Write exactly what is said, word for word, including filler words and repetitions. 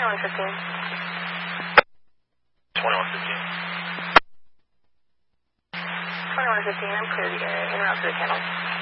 twenty-one fifteen. twenty-one fifteen. twenty-one fifteen, I'm clear to get in route to the kennel.